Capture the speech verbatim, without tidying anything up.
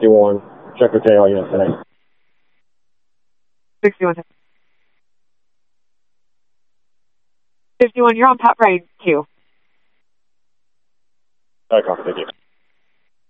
fifty-one. Check with J L units tonight. sixty-one. fifty-one, you're on Pat Bryan Q. I copy, thank you.